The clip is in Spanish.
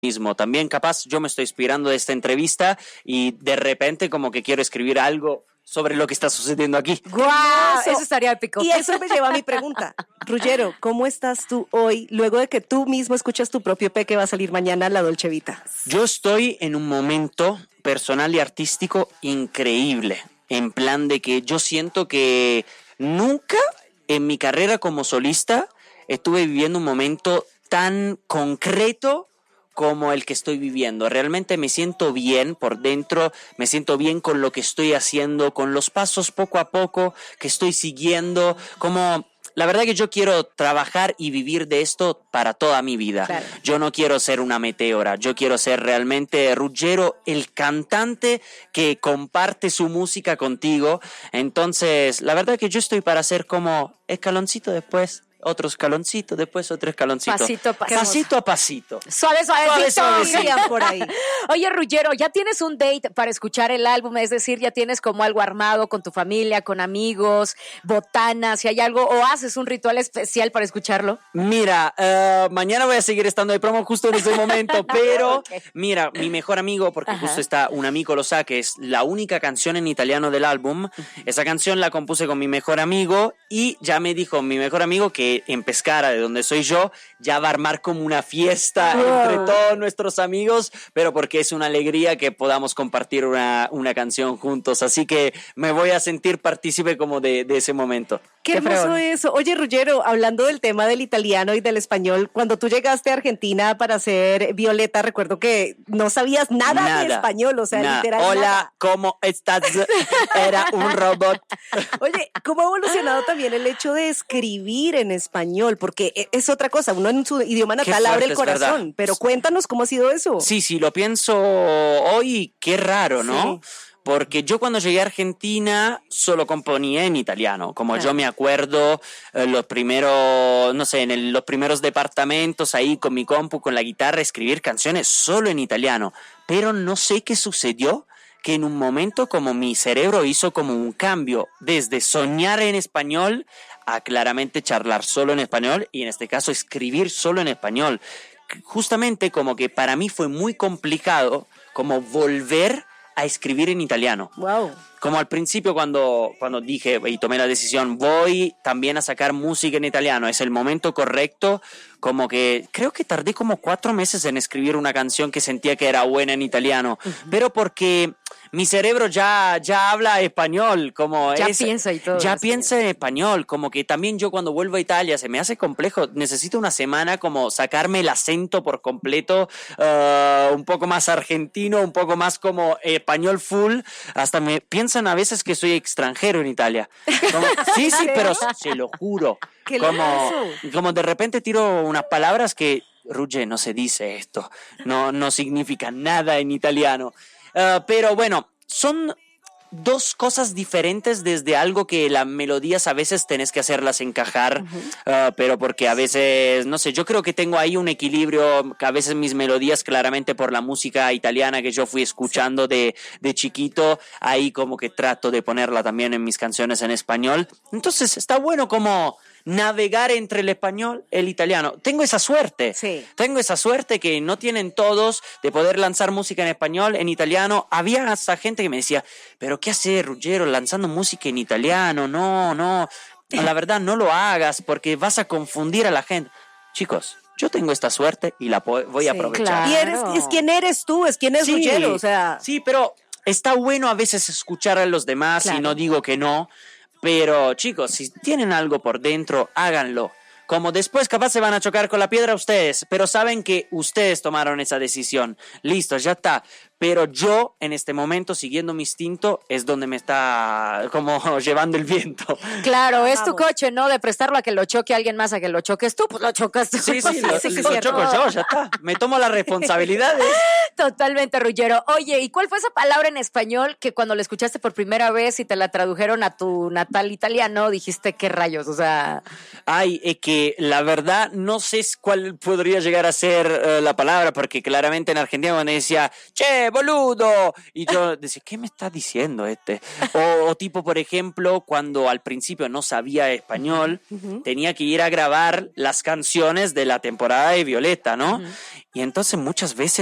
mismo. También capaz yo me estoy inspirando de esta entrevista y de repente como que quiero escribir algo sobre lo que está sucediendo aquí. ¡Guau! Eso estaría épico. Y eso me lleva a mi pregunta. Ruggero, ¿cómo estás tú hoy, luego de que tú mismo escuchas tu propio EP que va a salir mañana, La Dolce Vita? Yo estoy en un momento personal y artístico increíble, en plan de que yo siento que nunca en mi carrera como solista estuve viviendo un momento tan concreto como el que estoy viviendo. Realmente me siento bien por dentro, me siento bien con lo que estoy haciendo, con los pasos poco a poco que estoy siguiendo, como... La verdad que yo quiero trabajar y vivir de esto para toda mi vida. Claro. Yo no quiero ser una meteora, yo quiero ser realmente Ruggero, el cantante que comparte su música contigo. Entonces, la verdad que yo estoy para hacer como escaloncito después, otro escaloncito, después otro escaloncito. Pasito a pasito. Pasito a pasito. Suave, Dirían por ahí. Oye, Ruggero, ¿ya tienes un date para escuchar el álbum? Es decir, ¿ya tienes como algo armado con tu familia, con amigos, botanas, si hay algo, o haces un ritual especial para escucharlo? Mira, mañana voy a seguir estando de promo justo en ese momento, pero okay. Mira, mi mejor amigo, porque justo está Un amigo lo sa, que es la única canción en italiano del álbum. Esa canción la compuse con mi mejor amigo y ya me dijo mi mejor amigo que en Pescara, de donde soy yo, ya va a armar como una fiesta entre todos nuestros amigos, pero porque es una alegría que podamos compartir una canción juntos, así que me voy a sentir partícipe como de ese momento. Qué hermoso eso. Oye, Ruggero, hablando del tema del italiano y del español, cuando tú llegaste a Argentina para ser Violeta, recuerdo que no sabías nada de español, o sea, literal. Hola, nada. ¿cómo estás? Era un robot. Oye, ¿cómo ha evolucionado también el hecho de escribir en español? Porque es otra cosa, uno en su idioma natal abre el corazón, pero cuéntanos cómo ha sido eso. Sí, lo pienso hoy, qué raro, ¿no? Sí. Porque yo cuando llegué a Argentina solo componía en italiano, como yo me acuerdo los primeros, no sé, los primeros departamentos ahí con mi compu, con la guitarra, escribir canciones solo en italiano, pero no sé qué sucedió, que en un momento como mi cerebro hizo como un cambio, desde soñar en español a claramente charlar solo en español y en este caso escribir solo en español. Justamente como que para mí fue muy complicado como volver a escribir en italiano. Wow. Como al principio cuando dije y tomé la decisión, voy también a sacar música en italiano, es el momento correcto, como que creo que tardé como 4 meses en escribir una canción que sentía que era buena en italiano, pero porque mi cerebro ya habla español, como ya piensa y todo. Ya piensa en español, como que también yo cuando vuelvo a Italia se me hace complejo, necesito una semana como sacarme el acento por completo, un poco más argentino, un poco más como español full, hasta me piensan a veces que soy extranjero en Italia. Como, sí, pero se lo juro. Como de repente tiro unas palabras que, Rugge, no se dice esto, no significa nada en italiano. Pero bueno, son dos cosas diferentes desde algo que las melodías a veces tenés que hacerlas encajar, pero porque a veces, no sé, yo creo que tengo ahí un equilibrio, que a veces mis melodías claramente por la música italiana que yo fui escuchando de chiquito, ahí como que trato de ponerla también en mis canciones en español. Entonces está bueno como navegar entre el español y el italiano. Tengo esa suerte que no tienen todos de poder lanzar música en español, en italiano. Había hasta gente que me decía, pero ¿qué hace Ruggero lanzando música en italiano? No, la verdad no lo hagas porque vas a confundir a la gente. Chicos, yo tengo esta suerte y la voy a aprovechar. Claro. Y es quien eres tú, es quien es Ruggero, o sea. Sí, pero está bueno a veces escuchar a los demás, y no digo que no. Pero chicos, si tienen algo por dentro, háganlo. Como después capaz se van a chocar con la piedra ustedes, pero saben que ustedes tomaron esa decisión. Listo, ya está. Pero yo, en este momento, siguiendo mi instinto, es donde me está como llevando el viento. Claro, es tu coche, ¿no? De prestarlo a que lo choque alguien más, a que lo choques tú, pues lo chocas tú. Sí, lo choco yo, ya está. Me tomo las responsabilidades. Totalmente, Ruggero. Oye, ¿y cuál fue esa palabra en español que cuando la escuchaste por primera vez y te la tradujeron a tu natal italiano dijiste qué rayos? O sea... Ay, que la verdad no sé cuál podría llegar a ser la palabra, porque claramente en Argentina cuando decía, che, boludo, y yo decía, ¿qué me estás diciendo este? O tipo, por ejemplo, cuando al principio no sabía español, tenía que ir a grabar las canciones de la temporada de Violeta, ¿no? Y entonces muchas veces